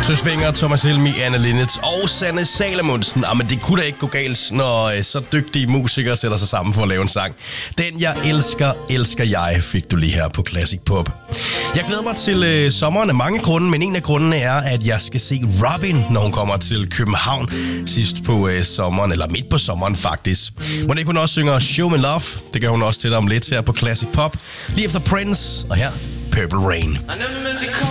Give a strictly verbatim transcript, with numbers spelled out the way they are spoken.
Søs Wenger, Thomas Helmig, Anne Linnet og Sanne Salomonsen. Jamen, det kunne da ikke gå galt, når øh, så dygtige musikere sætter sig sammen for at lave en sang. Den jeg elsker, elsker jeg, fik du lige her på Classic Pop. Jeg glæder mig til øh, sommeren af mange grunde, men en af grundene er, at jeg skal se Robin, når hun kommer til København sidst på øh, sommeren, eller midt på sommeren faktisk. Må ikke hun også synger Show Me Love? Det gør hun også til dig om lidt her på Classic Pop. Lige efter Prince, og her Purple Rain.